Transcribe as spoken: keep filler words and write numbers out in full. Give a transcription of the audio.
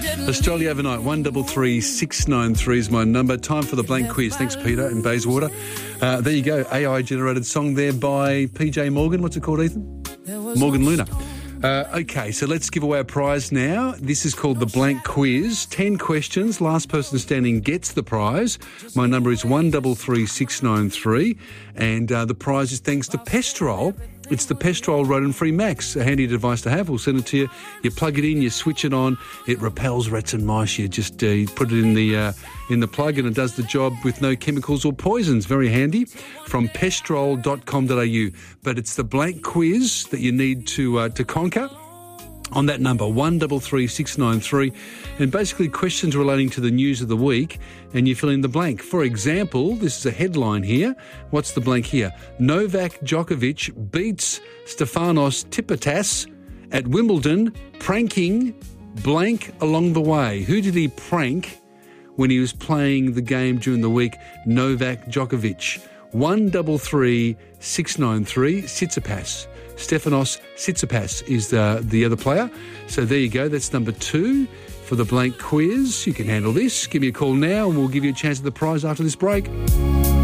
Australia Overnight, one three three six nine three is my number. Time for the blank quiz. Thanks, Peter, in Bayswater. Uh, there you go, A I-generated song there by P J Morgan. What's it called, Ethan? Morgan Luna. Uh, okay, so let's give away a prize now. This is called the blank quiz. Ten questions. Last person standing gets the prize. My number is one three three six nine three, and uh, the prize is thanks to Pestrol. It's the Pestrol Rodent-Free Max, a handy device to have. We'll send it to you. You plug it in, you switch it on. It repels rats and mice. You just uh, you put it in the uh, in the plug and it does the job with no chemicals or poisons. Very handy. From pestrol dot com dot a u. But it's the blank quiz that you need to uh, to conquer. On that number, one three three six nine three, and basically questions relating to the news of the week, and you fill in the blank. For example, this is a headline here. What's the blank here? Novak Djokovic beats Stefanos Tsitsipas at Wimbledon, pranking blank along the way. Who did he prank when he was playing the game during the week? Novak Djokovic. one three three six nine three, Tsitsipas. Stefanos Tsitsipas is the, the other player. So there you go. That's number two for the blank quiz. You can handle this. Give me a call now and we'll give you a chance at the prize after this break.